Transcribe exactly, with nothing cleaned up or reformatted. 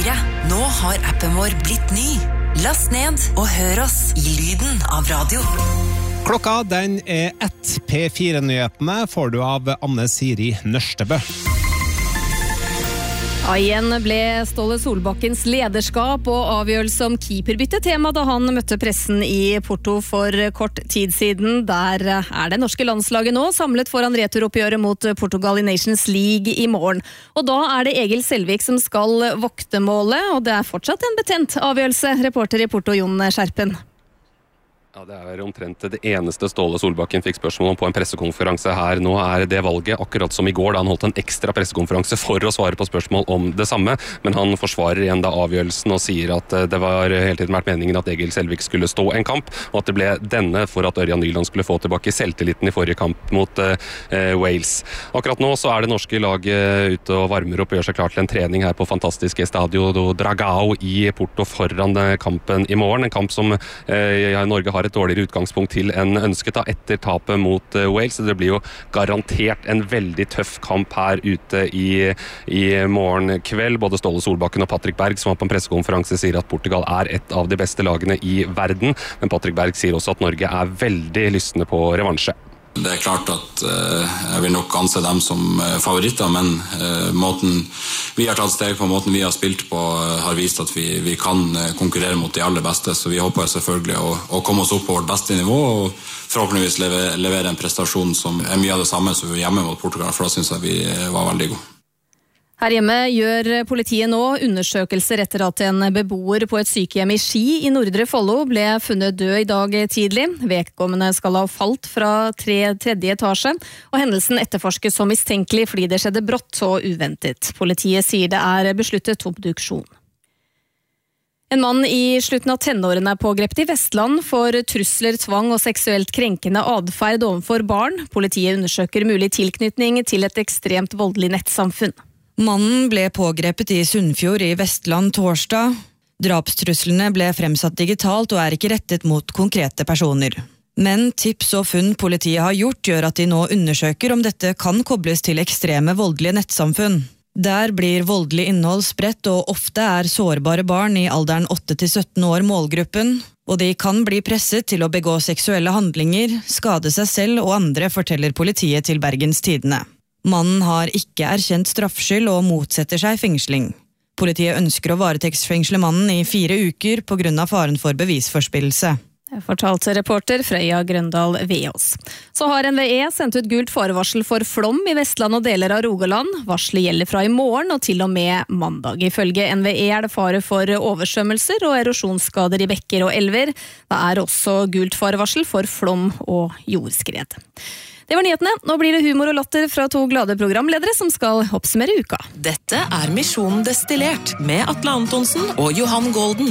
fire. Nå har appen vår blitt ny. Last ned og hør oss i lyden av radio. Klokka den er ett. P fire-nyhetene får du av Anne Siri Nørstebø. Ja, igjen ble Ståle Solbakkens lederskap og avgjørelse om keeperbytte tema da han møtte pressen i Porto for kort tid siden. Der er det norske landslaget nå samlet foran returoppgjøret mot Portugal i Nations League i morgen. Og da er det Egil Selvik som skal vokte målet, og det er fortsatt en betent avgjørelse. Reporter i Porto, Jon Skjerpen. Ja, det er omtrent det eneste Ståle Solbakken fikk spørsmål om på en pressekonferanse her. Nå er det valget akkurat som i går da han holdt en ekstra pressekonferanse for å svare på spørsmål om det samme, men han forsvarer igjen da avgjørelsen og sier at det var hele tiden vært meningen at Egil Selvik skulle stå en kamp, og at det ble denne for at Ørjan Nyland skulle få tilbake selvtilliten i forrige kamp mot uh, Wales. Akkurat nå så er det norske laget ute og varmer opp og gjør seg klar til en trening her på fantastiske Stadio do Dragao i Porto foran kampen i morgen. En kamp som uh, Norge har et dårligere utgangspunkt til enn ønsket da, etter tapet mot uh, Wales. Så det blir jo garantert en veldig tøff kamp her ute i, i morgen kveld. Både Ståle Solbakken og Patrick Berg, som var på en pressekonferanse, sier at Portugal er et av de beste lagene i verden. Men Patrick Berg sier også at Norge er veldig lystne på revansje. Det er klart at uh, jeg vil nok anse dem som uh, favoritter, men uh, måten vi har tatt steg på, måten vi har spilt på, uh, har vist at vi, vi kan uh, konkurrere mot de aller beste, så vi håper selvfølgelig å, å komme oss opp på vårt beste nivå, og forhåpentligvis levere, levere en prestasjon som er mye av det samme som vi hjemme mot Portugal, for da synes jeg vi var veldig gode. Her hjemme gjør politiet nå undersøkelser etter at en beboer på et sykehjem i Ski i Nordre Follo ble funnet død i dag tidlig. Vedkommende skal ha falt fra tre, tredje etasje, og hendelsen etterforskes som mistenkelig fordi det skjedde brått og uventet. Politiet sier det er besluttet obduksjon. En mann i slutten av tenårene er pågrepet i Vestland for trusler, tvang og seksuelt krenkende adferd overfor barn. Politiet undersøker mulig tilknytning til et ekstremt voldelig nettsamfunn. Mannen ble pågrepet i Sunnfjord i Vestland torsdag. Drapstruslene ble fremsatt digitalt og er ikke rettet mot konkrete personer. Men tips og funn politiet har gjort gjør at de nå undersøker om dette kan kobles til ekstreme voldelige nettsamfunn. Der blir voldelig innhold spredt, og ofte er sårbare barn i alderen åtte til sytten år målgruppen, og de kan bli presset til å begå seksuelle handlinger, skade seg selv og andre, forteller politiet til Bergens Tidende. Mannen har ikke erkjent straffskyld og motsetter seg fengsling. Politiet ønsker å varetektsfengsle mannen i fire uker på grunn av faren for bevisforspillelse. Fortalte reporter Frøya Grøndal Veås. Så har N V E sendt ut gult farevarsel for flom i Vestland og deler av Rogaland. Varselet gjelder fra i morgen og til og med mandag. Ifølge N V E er det fare for oversvømmelser og erosjonsskader i bekker og elver. Det er også gult farevarsel for flom og jordskred. Det var nyhetene. Nå blir det humor og latter fra to glade programledere som skal oppsummere uka. Dette er Misjon Destillert med Atle Antonsen og Johan Golden.